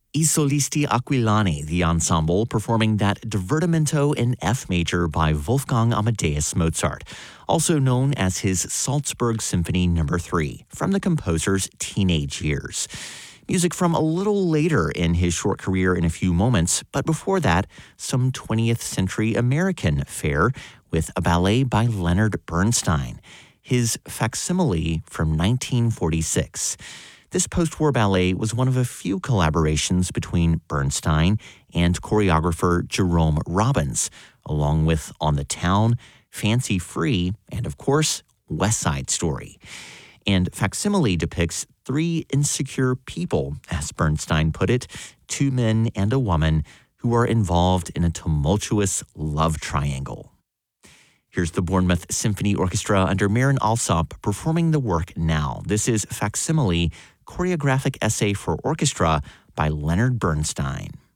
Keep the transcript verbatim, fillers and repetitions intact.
I Solisti Aquilani, the ensemble, performing that Divertimento in F major by Wolfgang Amadeus Mozart, also known as his Salzburg Symphony Number three, from the composer's teenage years. Music from a little later in his short career in a few moments, but before that, some twentieth century American fare with a ballet by Leonard Bernstein, his Facsimile from nineteen forty-six. This post-war ballet was one of a few collaborations between Bernstein and choreographer Jerome Robbins, along with On the Town, Fancy Free, and of course, West Side Story. And Facsimile depicts three insecure people, as Bernstein put it, two men and a woman who are involved in a tumultuous love triangle. Here's the Bournemouth Symphony Orchestra under Marin Alsop performing the work now. This is Facsimile, choreographic essay for orchestra by Leonard Bernstein.